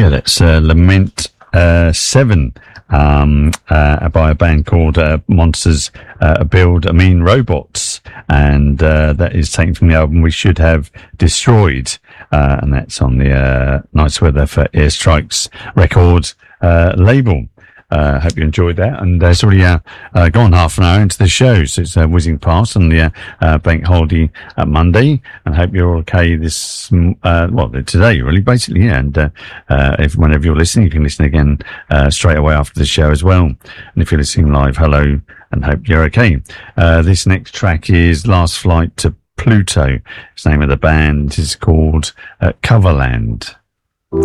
Yeah, that's Lament 7 by a band called Monsters Build I Mean Robots, and that is taken from the album We Should Have Destroyed, and that's on the Nice Weather for Airstrikes record label. Hope you enjoyed that, and it's already gone half an hour into the show, so it's whizzing past on the bank holiday Monday, and hope you're okay this today, really, basically, yeah. And whenever you're listening, you can listen again straight away after the show as well. And if you're listening live, hello, and hope you're okay. This next track is Last Flight to Pluto. The name of the band is called Coverland.